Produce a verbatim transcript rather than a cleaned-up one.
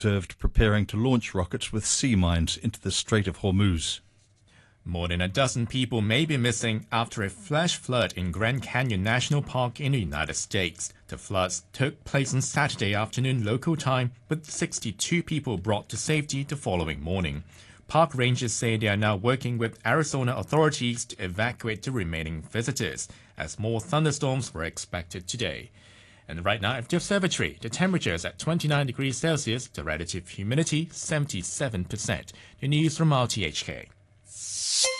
observed preparing to launch rockets with sea mines into the Strait of Hormuz. More than a dozen people may be missing after a flash flood in Grand Canyon National Park in the United States. The floods took place on Saturday afternoon local time, with sixty-two people brought to safety the following morning. Park rangers say they are now working with Arizona authorities to evacuate the remaining visitors, as more thunderstorms were expected today. And right now at the observatory, the temperature is at twenty-nine degrees Celsius, the relative humidity seventy-seven percent. The news from R T H K.